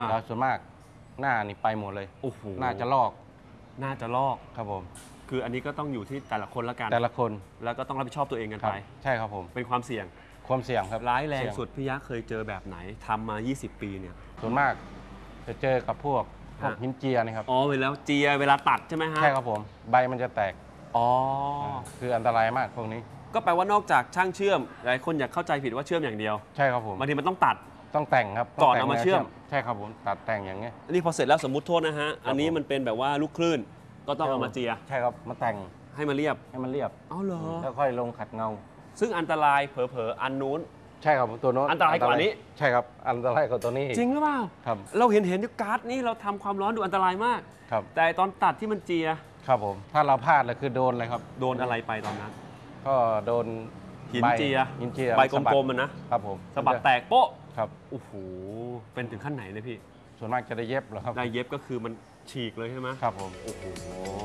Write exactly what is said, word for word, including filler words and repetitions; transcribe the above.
แล้วส่วนมากหน้านี่ไปหมดเลยโอ้โหน่าจะลอกน่าจะลอกครับผมคืออันนี้ก็ต้องอยู่ที่แต่ละคนละกันแต่ละคนแล้วก็ต้องรับผิดชอบตัวเองกันไปใช่ครับผมเป็นความเสี่ยงความเสี่ยงครับร้ายแรงสุดพี่ยักษ์เคยเจอแบบไหนทำมายี่สิบปีเนี่ยส่วนมากจะเจอกับพวกพวกหินเจียนี่ครับอ๋อเวลาเจียเวลาตัดใช่ไหมฮะใช่ครับผมใบมันจะแตกอ๋อคืออันตรายมากพวกนี้ก็แปลว่านอกจากช่างเชื่อมหลายคนอยากเข้าใจผิดว่าเชื่อมอย่างเดียวใช่ครับผมบางทีมันต้องตัดต้องแต่งครับก่อนเอามาเชื่อมใช่ครับผมตัดแต่งอย่างเงี้ยอันนี้พอเสร็จแล้วสมมุติโทษนะฮะอันนี้มันเป็นแบบว่าลูกคลื่นก็ต้องเอามาเจียใช่ครับมาแต่งให้มันเรียบให้มันเรียบอ๋อเหรอแล้วค่อยลงขัดเงาซึ่งอันตรายเผลอๆอันนู้นใช่ครับตัวโน้นอันตรายกว่านี้ใช่ครับอันตรายกว่าตัวนี้จริงหรือเปล่าครับเราเห็นเห็นการ์ดนี่เราทำความร้อนดูอันตรายมากครับแต่ตอนตัดที่มันเจียครับผมถ้าเราพลาดเลยคือโดนเลยครับโดนอะไรไปตอนนั้นก็โดนหินเจียหินเจียใบกลมๆมันนะครับผมสะบัดแตกโป๊ะครับโอ้โหเป็นถึงขั้นไหนเลยพี่ส่วนมากจะได้เย็บเหรอครับได้เย็บก็คือมันฉีกเลยใช่ไหมครับผมโอ้โห